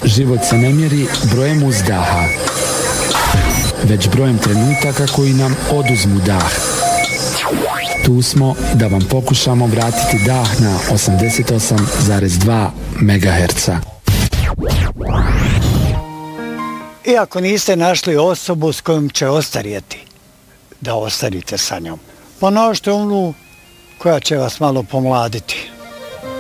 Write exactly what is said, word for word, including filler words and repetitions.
Život se ne mjeri brojem uzdaha, već brojem trenutaka koji nam oduzmu dah. Tu smo da vam pokušamo vratiti dah na osamdeset osam zarez dva megaherca. Iako niste našli osobu s kojom će ostarijeti, da ostarite sa njom, ponošte onu koja će vas malo pomladiti.